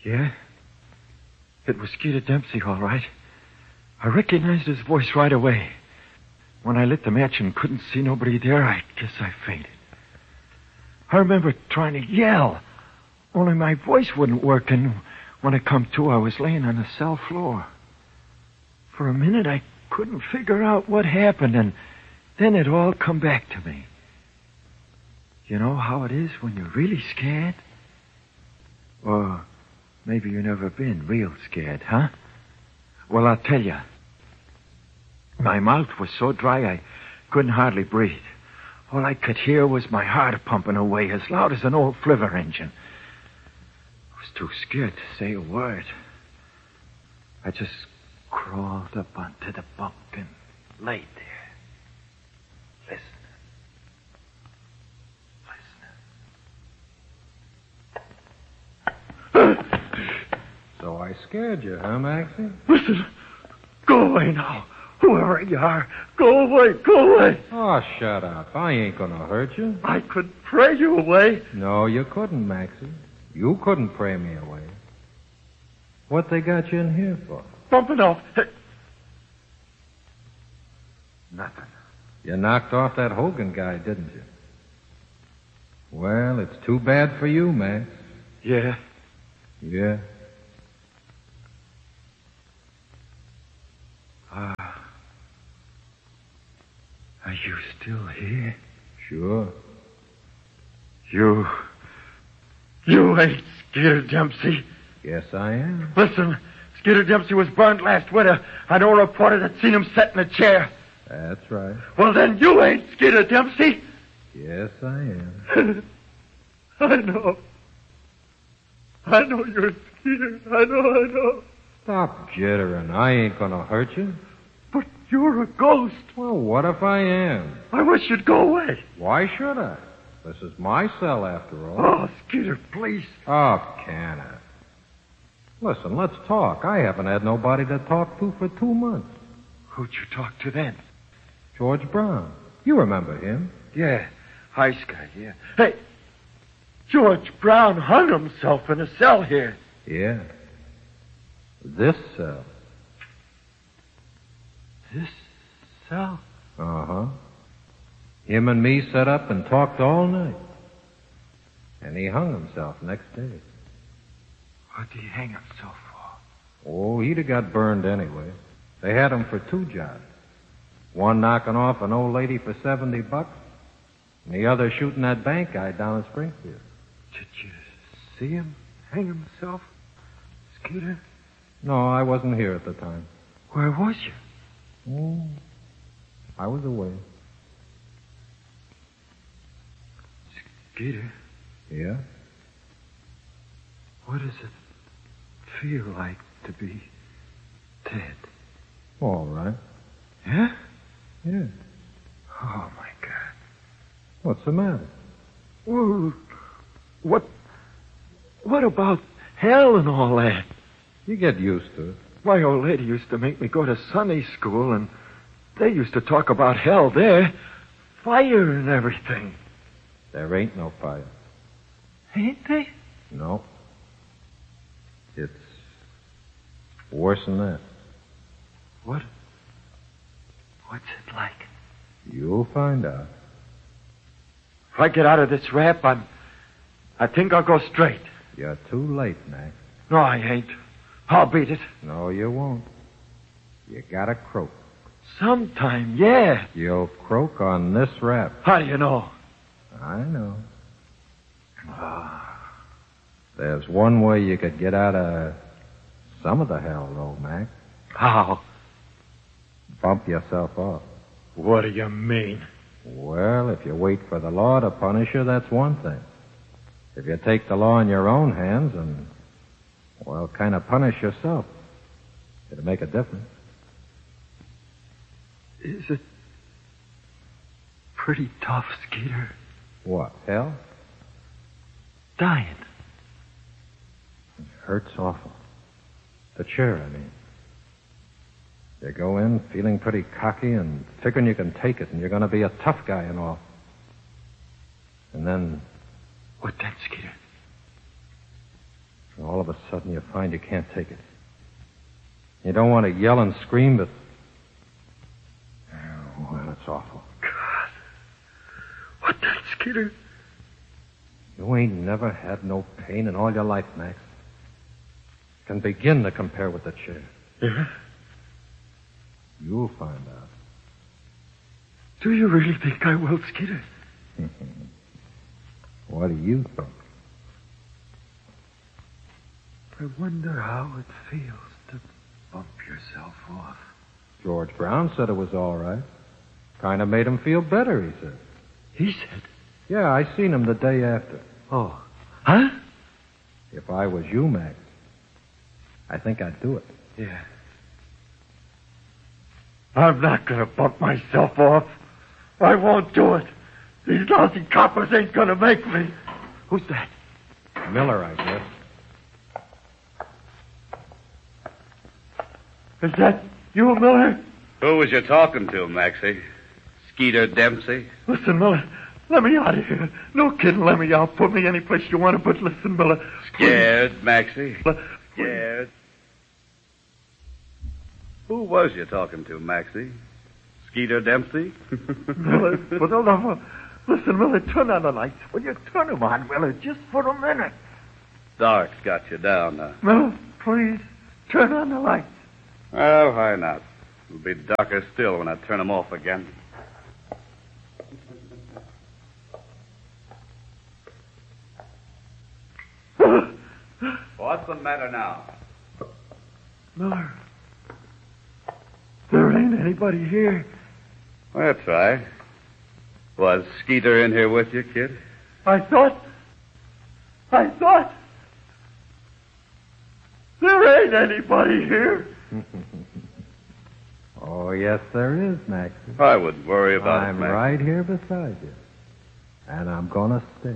Yeah? It was Skeeter Dempsey, all right. I recognized his voice right away. When I lit the match and couldn't see nobody there, I guess I fainted. I remember trying to yell, only my voice wouldn't work, and when I come to, I was laying on the cell floor. For a minute, I couldn't figure out what happened, and then it all come back to me. You know how it is when you're really scared? Or maybe you've never been real scared, huh? Well, I'll tell you. My mouth was so dry I couldn't hardly breathe. All I could hear was my heart pumping away as loud as an old flivver engine. I was too scared to say a word. I just crawled up onto the bunk and laid there. Listening. So I scared you, huh, Maxie? Listen. Go away now. Whoever you are, go away, go away. Oh, shut up. I ain't gonna hurt you. I could pray you away. No, you couldn't, Maxie. You couldn't pray me away. What they got you in here for? Bumping off. Hey. Nothing. You knocked off that Hogan guy, didn't you? Well, it's too bad for you, Max. Yeah. Yeah. Are you still here? Sure. You ain't Skeeter Dempsey. Yes, I am. Listen, Skeeter Dempsey was burned last winter. I know a reporter that seen him set in a chair. That's right. Well, then you ain't Skeeter Dempsey. Yes, I am. I know you're Skeeter. I know. Stop jittering. I ain't gonna hurt you. But you're a ghost. Well, what if I am? I wish you'd go away. Why should I? This is my cell, after all. Oh, Skeeter, please. Oh, can it? Listen, let's talk. I haven't had nobody to talk to for 2 months. Who'd you talk to then? George Brown. You remember him? Yeah, High Sky, yeah. Hey, George Brown hung himself in a cell here. Yeah. This cell. This cell? Uh-huh. Him and me sat up and talked all night. And he hung himself next day. What did he hang himself for? Oh, he'd have got burned anyway. They had him for 2 jobs. One knocking off an old lady for $70, and the other shooting that bank guy down in Springfield. Did you see him hang himself, Skeeter? No, I wasn't here at the time. Where was you? Oh, I was away. Skeeter? Yeah? What does it feel like to be dead? All right. Yeah? Yeah. Oh, my God. What's the matter? Well, what about hell and all that? You get used to it. My old lady used to make me go to Sunday school, and they used to talk about hell there. Fire and everything. There ain't no fire. Ain't they? No. It's worse than that. What's it like? You'll find out. If I get out of this rap, I think I'll go straight. You're too late, Mac. No, I ain't. I'll beat it. No, you won't. You gotta croak. Sometime, yeah. You'll croak on this rap. How do you know? I know. There's one way you could get out of some of the hell, though, Mac. How? Bump yourself off. What do you mean? Well, if you wait for the law to punish you, that's one thing. If you take the law in your own hands and, well, kind of punish yourself, it'll make a difference. Is it pretty tough, Skeeter? What, hell? Dying. It hurts awful. The chair, I mean. You go in feeling pretty cocky and figuring you can take it and you're going to be a tough guy and all. And then... What then, Skeeter? All all of a sudden you find you can't take it. You don't want to yell and scream, but... Oh, well, it's awful. God. What that, Skeeter? You ain't never had no pain in all your life, Max. Can begin to compare with the chair. Yeah? You'll find out. Do you really think I will, Skeeter? What do you think? I wonder how it feels to bump yourself off. George Brown said it was all right. Kind of made him feel better, he said. He said? Yeah, I seen him the day after. Oh. Huh? If I was you, Max, I think I'd do it. Yeah. I'm not going to bump myself off. I won't do it. These lousy coppers ain't going to make me. Who's that? Miller, I guess. Is that you, Miller? Who was you talking to, Maxie? Skeeter Dempsey? Listen, Miller, let me out of here. No kidding, let me out. Put me any place you want to, but listen, Miller. Scared, Maxie? Please. Scared? Who was you talking to, Maxie? Skeeter Dempsey? Miller, for the love of... Listen, Miller, turn on the lights. Will you turn them on, Miller, just for a minute? Dark's got you down now. Miller, please, turn on the lights. Well, why not? It'll be darker still when I turn them off again. What's the matter now? Miller, there ain't anybody here. That's right. Was Skeeter in here with you, kid? I thought... There ain't anybody here. Oh, yes, there is, Maxie. I wouldn't worry about it, I'm Max. right here beside you. And I'm going to stay.